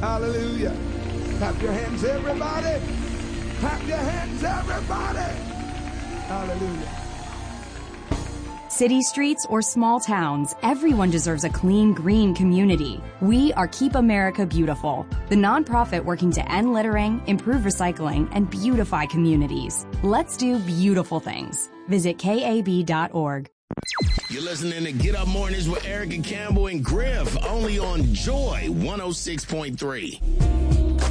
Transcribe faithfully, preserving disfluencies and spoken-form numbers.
Hallelujah. Clap your hands, everybody. Clap your hands, everybody. Hallelujah. City streets or small towns, everyone deserves a clean, green community. We are Keep America Beautiful, the nonprofit working to end littering, improve recycling, and beautify communities. Let's do beautiful things. Visit K A B dot org. You're listening to Get Up Mornings with Erica Campbell and Griff, only on Joy one oh six point three.